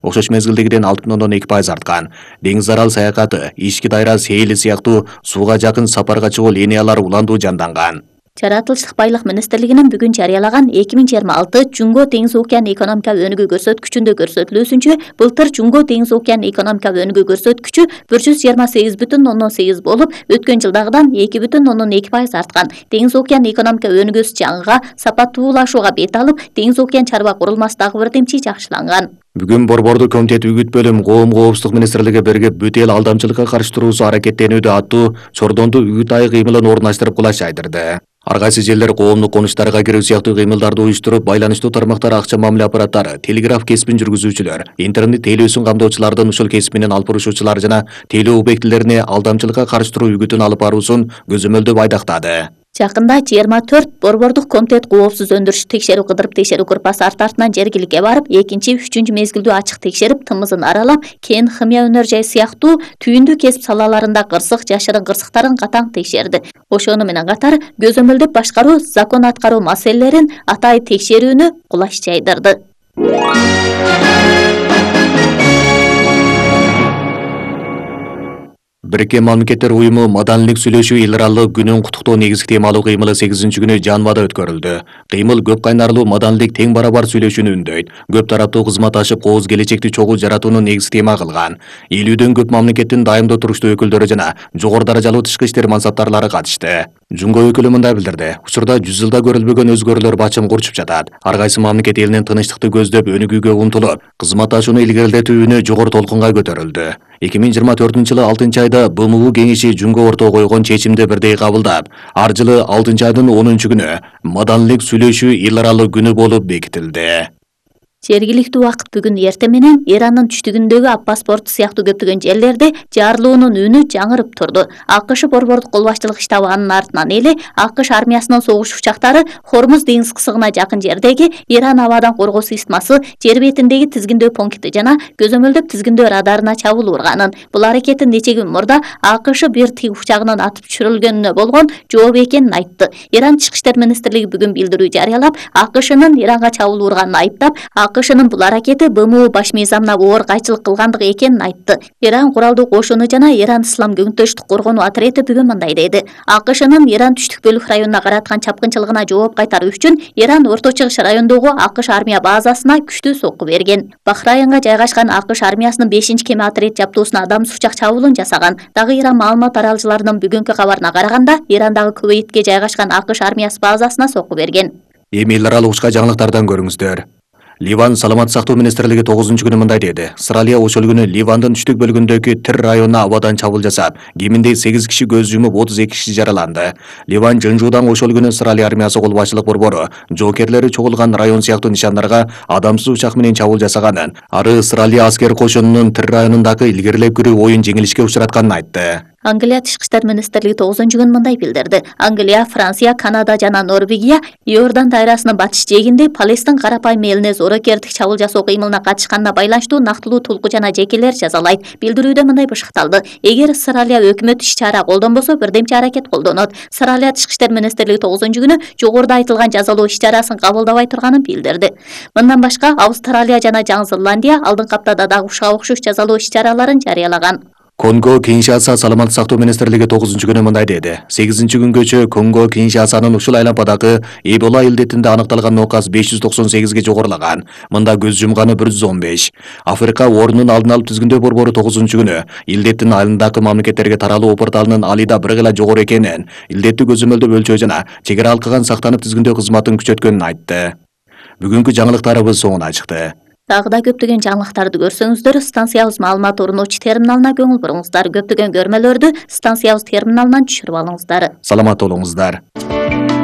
окшош мезгилдегиден 6,2% арткан. Деңиз арал саякаты, ички дайра сейили сыяктуу сууга жакын сапарга чыгуу линиялары уландуу жанданган. Жаратылыштык байлык министрлигинин бүгүн жарыялаган 2026 Жунго Деңиз океан экономика өнүгүү көрсөткүчүндө көрсөтүлүүсүнчө былтыр Жунго Деңиз океан экономика өнүгүү көрсөткүчү 128,8 болуп, өткөн жылдагыдан 2,2% арткан. Деңиз океан экономика өнүгүүсү жаңыга сапаттуулашууга бет алып, Деңиз океан чарба курулмасы дагы бирдемчи жакшыланган. Бүгүн Борбордук комитет үгүт бөлүм коом коопсуздук министрлиги биригип бүт эл алдамчылыкка каршы туруусу аракеттенүүдө аттуу чордондуу үгүт ай кыймылын орундаштырып кулаш айдырды. Ар кайсы жерлер коомдук конуштарга кирүү сыяктуу кыймылдарды уюштуруп, байланыштуу тармактар акча мамиле аппараттары, телеграф кесибин жүргүзүүчүлөр, интернет тейлөөсүн камдоочулардын ушул кесип менен алып барушуучулар жана тейлөө объектилерине алдамчылыкка каршы туруу үгүтүн алып баруусун көзөмөлдөп айдактады. Жакында 24 Борбордук комитет коопсуз өндүрүш текшерүү кыдырып текшерүү группасы артынан жергиликке барып, 2-3 мезгилдүү ачык текшерип, тымызын аралап, кен, химия өнөр жай сыяктуу түйүндүү кесип салаларында кырсык, жашырын кырсыктарын катаң текшерди. Ошону менен катар көзөмөлдөп башкаруу, закон аткаруу маселелерин атай текшерүүнү кулаш жайдырды. Бириккен Мамлекеттер Уюму маданийлик сүйлөшүү эл аралык күнүн куттуктоо негизги темалуу кыймылы 8-күнү Жанвада өткөрүлдү. Кыймыл көп кайнарлуу маданийлик тең барабар сүйлөшүүнү үндөйт. Көп тараптуу кызмат ашып кооз келечекти чогуу жаратууну негизги тема кылган. 50дөн көп мамлекеттин дайымдуу туруштуу өкүлдөрү жана жогору даражалуу тышкы иштер мансаптарлары катышты. Жунго өкүлү мындай билдирди: учурда 100 жылда көрүлбөгөн өзгөрүүлөр бачым курчуп жатат. Ар кайсы мамлекет элинин тынычтыкты көздөп өнүгүүгө умтулуп, кызматташууну илгерилетүүнү жогору толкунга көтөрүлдү. 2024 6 айда БМУ кеңеши Жунго ортого койгон чечимди бирдей кабылдап, ар жылы 6 айдын 10 күнү маданийлик сүйлөшүү эл аралык күнү болуп бекитилди. Жергиликтүү убакыт бүгүн эрте менен Иранын түштүгүндөгү Аппас порту сыяктуу көптөгөн жерлерде жарылуунун үнү жаңырып турду. АКШ борбордук кол башчылык штабы анын артынан эле АКШ армиясынын согуш учактары Хормуз деңиз кысыгына жакын жердеги Иран абадан коргоо системасы, жер бетиндеги тизгиндөө пункти жана көзөмөлдөп тизгиндөө радарына чабуул урганын. Бул аракеттин нече күн мурда АКШ бир тиг учагынын атып түшүрүлгөнүнө болгон жооп экенин айтты. Иран тышкы иштер министрлиги бүгүн билдирүү жарыялап, АКШнын Иранга чабуул урганын айыптап, АКШнын бул аракети БМУ баш мыйзамына оор кайчылык кылгандыгы экенин айтты. Иран куралдуу кошуну жана Иран ислам көңүттөштүк коргонуу отряды бүгүн мындай деди: АКШнын Иран түштүк бөлүк районуна караткан чапкынчылыгына жооп кайтаруу үчүн Иран Орто Чыгыш райондогу АКШ армия базасына күчтүү сокку берген. Бахрайынга жайгашкан АКШ армиясынын 5-кеме отряд жаптоосуна адамсыз учак чабуулун жасаган. Дагы Иран маалымат аралчыларынын бүгүнкү кабарына караганда, Ирандагы Кувейтке жайгашкан АКШ армиясы базасына сокку берген. Эми эл аралык учка жаңылыктардан көрүңүздөр. Ливан саламат сактоо министрлиги 9-күнү мындай деди: Сыралия ошол күнү Ливандын түштүк бөлүгүндөгү Тир районуна абадан чабуул жасап, кеминде 8 киши көз жумуп, 32 киши жараланды. Ливан Жынжуудан ошол күнү Сыралия армиясы кол башчылык борбору жоокерлери чогулган район сыяктуу нишандарга адамсыз учак менен чабуул жасаганын, ары Сыралия аскер кошунунун Тир районундагы илгерилеп кирүү оюн жеңилишке учуратканын айтты. Англия тышкы иштер министрлиги 9-күнү мындай билдирди: Англия, Франция, Канада жана Норвегия Иордан дайрасынын батыш жээгинде Палестин карапайым элине зорокердик чабуул жасоо кыймылына катышканына байланыштуу нактылуу тулку жана жекелер жазалайт. Билдирүүдө мындай бышыкталды: эгер Сыралия өкмөт иш-чара колдонбосо, бирдемчи аракет колдонот. Сыралия тышкы иштер министрлиги 9-күнү жогоруда айтылган жазалоо иш-чарасын кабылдабай турганын билдирди. Мындан башка Австралия жана Жаңы Зеландия алдыңкы аптада дагы ушуга окшош жазалоо иш-чараларын жарыялаган. Конго Киншаса саламаттык сактоо министрлиги 9-күнү мындай деди: 8-күнгөчө Конго Киншасанын ушул айлампадагы Эбола илдетинде аныкталган нокас 598ге жогорулаган. Мында көз жумганы 115. Африка орнунун алдын алып тизгиндөө борбору 9-күнү илдеттин айылындагы мамлекеттерге таралуу порталынын алида бир гана жогору экенин, илдетти көзөмөлдөп өлчөө жана чегара алкаган сактанып тизгиндөө кызматын күчөткөнүн айтты. Бүгүнкү жаңылыктарыбыз соңуна чыкты. Дагы да көптөгөн жаңылыктарды көрсөңүздөр, станциябыз маалымат орночу терминалына көңүл буруңуздар. Көптөгөн көрмөлөрдү станциябыз терминалынан түшүрүп алыңыздар. Саламат болуңуздар.